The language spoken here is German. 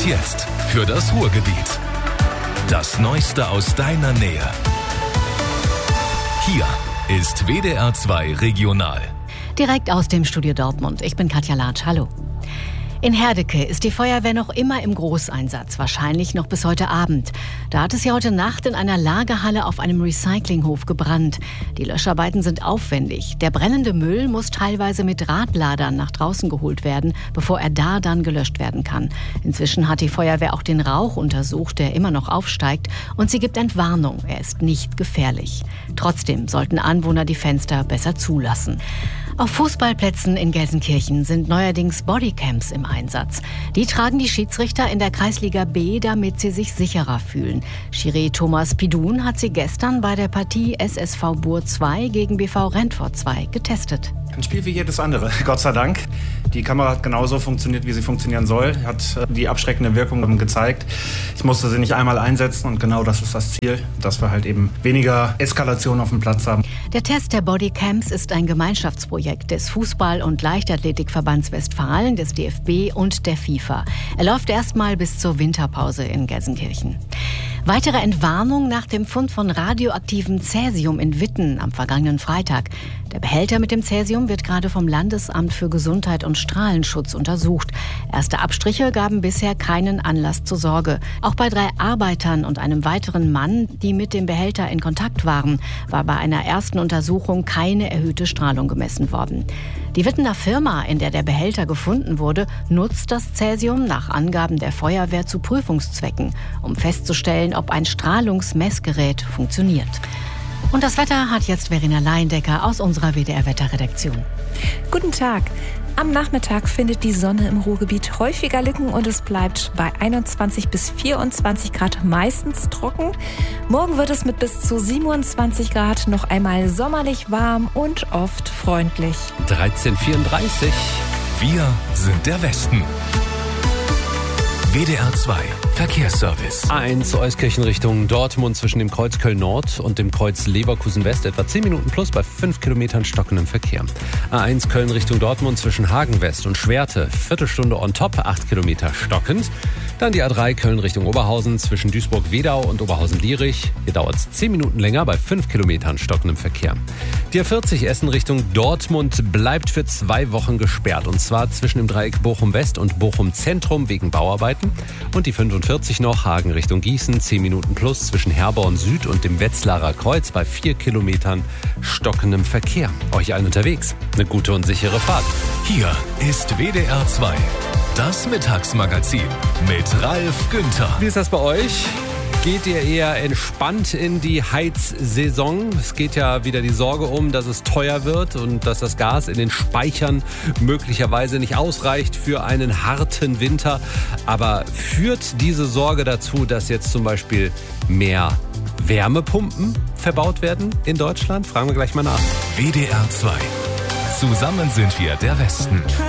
Und jetzt für das Ruhrgebiet. Das Neueste aus deiner Nähe. Hier ist WDR 2 Regional. Direkt aus dem Studio Dortmund. Ich bin Katja Latsch. Hallo. In Herdecke ist die Feuerwehr noch immer im Großeinsatz, wahrscheinlich noch bis heute Abend. Da hat es ja heute Nacht in einer Lagerhalle auf einem Recyclinghof gebrannt. Die Löscharbeiten sind aufwendig. Der brennende Müll muss teilweise mit Radladern nach draußen geholt werden, bevor er dann gelöscht werden kann. Inzwischen hat die Feuerwehr auch den Rauch untersucht, der immer noch aufsteigt, und sie gibt Entwarnung. Er ist nicht gefährlich. Trotzdem sollten Anwohner die Fenster besser zulassen. Auf Fußballplätzen in Gelsenkirchen sind neuerdings Bodycams im Einsatz. Die tragen die Schiedsrichter in der Kreisliga B, damit sie sich sicherer fühlen. Schiri Thomas Pidun hat sie gestern bei der Partie SSV Buhr 2 gegen BV Rentfort 2 getestet. Ein Spiel wie jedes andere, Gott sei Dank. Die Kamera hat genauso funktioniert, wie sie funktionieren soll. Hat die abschreckende Wirkung gezeigt. Ich musste sie nicht einmal einsetzen und genau das ist das Ziel, dass wir halt eben weniger Eskalation auf dem Platz haben. Der Test der Bodycams ist ein Gemeinschaftsprojekt des Fußball- und Leichtathletikverbands Westfalen, des DFB und der FIFA. Er läuft erstmal bis zur Winterpause in Gelsenkirchen. Weitere Entwarnung nach dem Fund von radioaktivem Cäsium in Witten am vergangenen Freitag. Der Behälter mit dem Cäsium wird gerade vom Landesamt für Gesundheit und Strahlenschutz untersucht. Erste Abstriche gaben bisher keinen Anlass zur Sorge. Auch bei 3 Arbeitern und einem weiteren Mann, die mit dem Behälter in Kontakt waren, war bei einer ersten Untersuchung keine erhöhte Strahlung gemessen worden. Die Wittener Firma, in der der Behälter gefunden wurde, nutzt das Cäsium nach Angaben der Feuerwehr zu Prüfungszwecken, um festzustellen, ob ein Strahlungsmessgerät funktioniert. Und das Wetter hat jetzt Verena Leindecker aus unserer WDR-Wetterredaktion. Guten Tag. Am Nachmittag findet die Sonne im Ruhrgebiet häufiger Lücken und es bleibt bei 21 bis 24 Grad meistens trocken. Morgen wird es mit bis zu 27 Grad noch einmal sommerlich warm und oft freundlich. 13:34. Wir sind der Westen. WDR 2 Verkehrsservice. A1 Euskirchen Richtung Dortmund zwischen dem Kreuz Köln-Nord und dem Kreuz Leverkusen-West etwa 10 Minuten plus bei 5 Kilometern stockendem Verkehr. A1 Köln Richtung Dortmund zwischen Hagen-West und Schwerte, Viertelstunde on top, 8 Kilometer stockend. Dann die A3 Köln Richtung Oberhausen zwischen Duisburg-Wedau und Oberhausen-Lierich. Hier dauert es 10 Minuten länger bei 5 Kilometern stockendem Verkehr. Die A40 Essen Richtung Dortmund bleibt für 2 Wochen gesperrt. Und zwar zwischen dem Dreieck Bochum-West und Bochum-Zentrum wegen Bauarbeiten. Und die 45 noch Hagen Richtung Gießen, 10 Minuten plus zwischen Herborn Süd und dem Wetzlarer Kreuz bei 4 Kilometern stockendem Verkehr. Euch allen unterwegs eine gute und sichere Fahrt. Hier ist WDR 2. Das Mittagsmagazin mit Ralf Günther. Wie ist das bei euch? Geht ihr eher entspannt in die Heizsaison? Es geht ja wieder die Sorge um, dass es teuer wird und dass das Gas in den Speichern möglicherweise nicht ausreicht für einen harten Winter. Aber führt diese Sorge dazu, dass jetzt zum Beispiel mehr Wärmepumpen verbaut werden in Deutschland? Fragen wir gleich mal nach. WDR 2. Zusammen sind wir der Westen.